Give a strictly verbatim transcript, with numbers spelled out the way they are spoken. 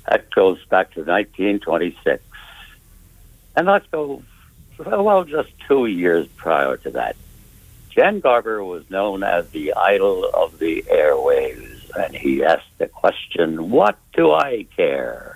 That goes back to nineteen twenty-six. And let's go, well, just two years prior to that. Ken Garber was known as the idol of the airwaves, and he asked the question, what do I care?